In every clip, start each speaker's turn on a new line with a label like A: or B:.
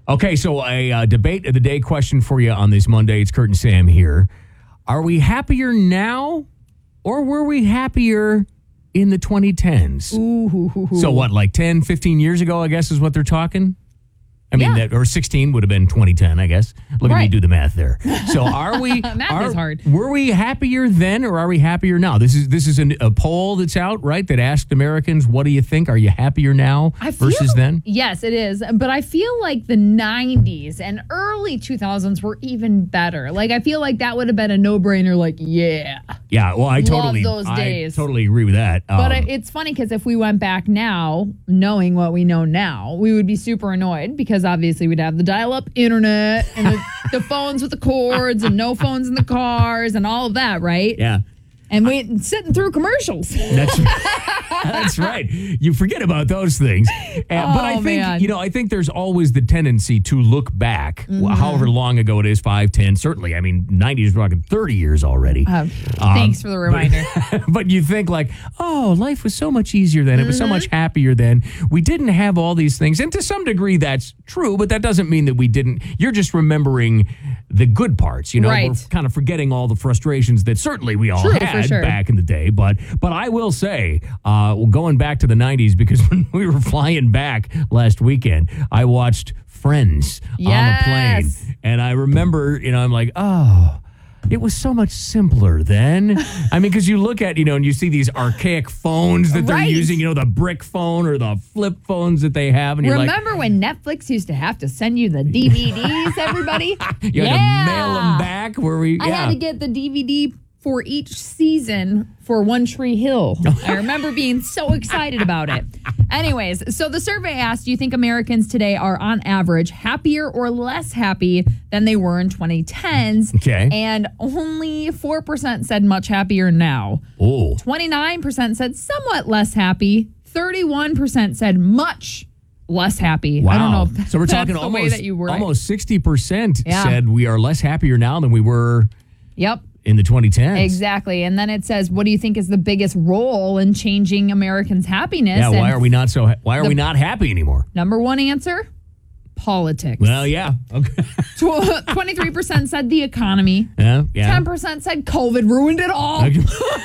A: Okay, so a debate of the day question for you on this Monday. It's Kurt and Sam here. Are we happier now or were we happier in the 2010s?
B: Ooh.
A: So what, like 10, 15 years ago, I guess is what they're talking? I mean,
B: Yeah.
A: or 16 would have been 2010, I guess. Look at me
B: Right.
A: do the math there. So are we...
B: Math is hard.
A: Were we happier then or are we happier now? This is a poll that's out, right, that asked Americans, what do you think? Are you happier now versus then?
B: Yes, it is. But I feel like the 90s and early 2000s were even better. Like, I feel like that would have been a no-brainer. Like, yeah.
A: Yeah, well, I totally agree with that.
B: But it's funny because if we went back now, knowing what we know now, we would be super annoyed because obviously we'd have the dial-up internet and the phones with the cords and no phones in the cars and all of that, right?
A: Yeah.
B: And we sitting through commercials.
A: That's right. You forget about those things. But I think,
B: man.
A: I think there's always the tendency to look back, however long ago it is, 5, 10, certainly. I mean, 90s, we're talking 30 years already.
B: Thanks for the reminder.
A: But you think like, oh, life was so much easier then. It was so much happier then. We didn't have all these things. And to some degree, that's true, but that doesn't mean that we didn't. You're just remembering the good parts,
B: Right.
A: We're kind of forgetting all the frustrations that certainly we all
B: True, for
A: had
B: sure.
A: back in the day. But I will say, going back to the 90s, because when we were flying back last weekend, I watched Friends on the plane.
B: Yes.
A: And I remember, I'm like, oh, it was so much simpler then. I mean, because you look at, and you see these archaic phones that they're
B: Right.
A: using, the brick phone or the flip phones that they have. And you're
B: Remember when Netflix used to have to send you the DVDs, everybody?
A: you had to mail them back
B: I had to get the DVD for each season for One Tree Hill. I remember being so excited about it. Anyways, so the survey asked, do you think Americans today are on average happier or less happy than they were in 2010s?
A: Okay.
B: And only 4% said much happier now.
A: Oh.
B: 29% said somewhat less happy. 31% said much less happy.
A: Wow.
B: I don't know if
A: so we're
B: that's
A: talking
B: the way that you were.
A: almost 60%
B: Yeah.
A: said we are less happier now than we were
B: Yep.
A: in the 2010s.
B: Exactly. And then it says, what do you think is the biggest role in changing Americans' happiness?
A: Yeah, why
B: And
A: are we not happy anymore?
B: number one answer, politics.
A: Well, yeah. Okay.
B: 23% said the economy.
A: Yeah.
B: 10% said COVID ruined it all.
A: Okay.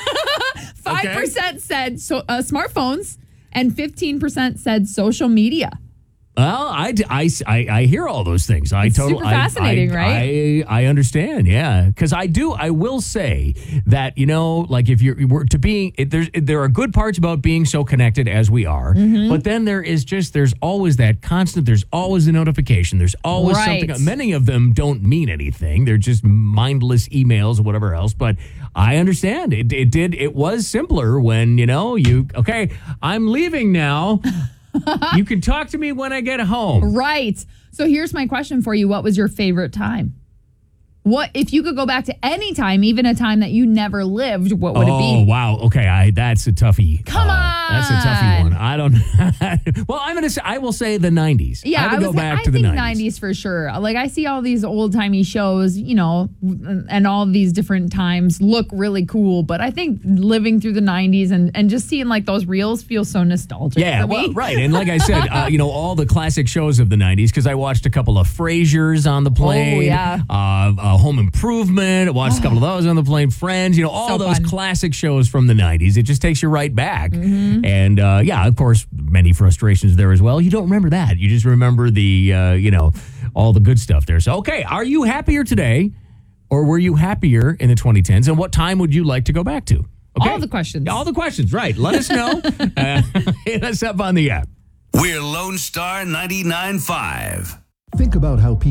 B: 5% said smartphones. And 15% said social media.
A: Well, I hear all those things.
B: It's super fascinating, right?
A: I understand, yeah. Because I will say that, like if you're to being, there are good parts about being so connected as we are, but then there's always that constant, there's always a notification, there's always
B: Right.
A: something. Many of them don't mean anything. They're just mindless emails or whatever else, but I understand. It was simpler when, okay, I'm leaving now. You can talk to me when I get home.
B: Right. So here's my question for you. What was your favorite time? What if you could go back to any time, even a time that you never lived, what would it be?
A: Oh, wow. Okay, that's a toughie.
B: Come on.
A: That's a toughie one. I don't Well, I will say the 90s.
B: Yeah,
A: I would go back
B: I
A: to the
B: think
A: 90s.
B: for sure. Like I see all these old-timey shows, and all these different times look really cool, but I think living through the 90s and just seeing like those reels feels so nostalgic
A: Yeah,
B: for me.
A: well, right. And like I said, all the classic shows of the 90s, because I watched a couple of Frasers on the plane.
B: Oh, yeah.
A: Home Improvement. I watched a couple of those on the plane. Friends, all
B: So
A: those
B: fun.
A: classic shows from the 90s. It just takes you right back.
B: Mm-hmm.
A: And yeah, of course, many frustrations there as well. You don't remember that. You just remember the, all the good stuff there. So, okay, are you happier today or were you happier in the 2010s? And what time would you like to go back to? Okay.
B: All the questions.
A: All the questions, right. Let us know. Hit us up on the app.
C: We're Lone Star 99.5.
D: Think about how people